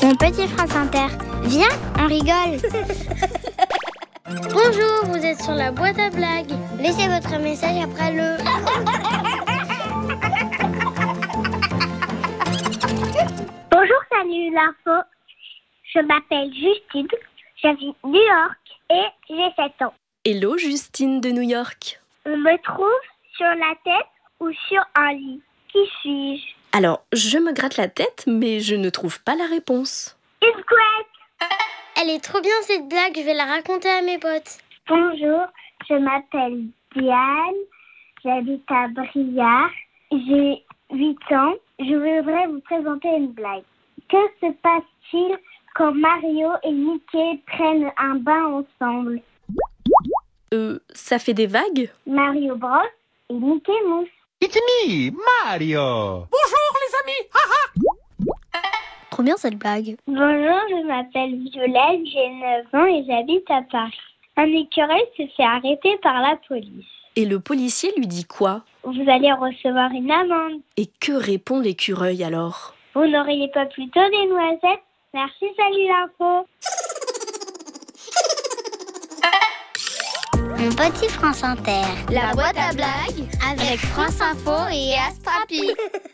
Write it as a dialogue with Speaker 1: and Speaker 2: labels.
Speaker 1: Mon petit France Inter, viens, on rigole. Bonjour, vous êtes sur la boîte à blagues. Laissez votre message après le... Bonjour, salut l'info. Je m'appelle Justine, j'habite New York et j'ai 7 ans.
Speaker 2: Hello Justine de New York.
Speaker 1: On me trouve sur la tête ou sur un lit. Qui suis-je?
Speaker 2: Alors, je me gratte la tête, mais je ne trouve pas la réponse.
Speaker 1: Une couette. Elle est trop bien cette blague, je vais la raconter à mes potes. Bonjour, je m'appelle Diane, j'habite à Briare, j'ai 8 ans. Je voudrais vous présenter une blague. Que se passe-t-il quand Mario et Mickey prennent un bain ensemble?
Speaker 2: Ça fait des vagues?
Speaker 1: Mario Bros et Mickey Mouse.
Speaker 3: It's me, Mario.
Speaker 4: Bonjour les amis.
Speaker 1: Trop bien cette blague. Bonjour, je m'appelle Violette, j'ai 9 ans et j'habite à Paris. Un écureuil se fait arrêter par la police.
Speaker 2: Et le policier lui dit quoi?
Speaker 1: Vous allez recevoir une amende.
Speaker 2: Et que répond l'écureuil alors?
Speaker 1: Vous n'auriez pas plutôt des noisettes? Merci, salut l'info. Mon petit France Inter. La boîte à blagues avec France Info et Astrapi.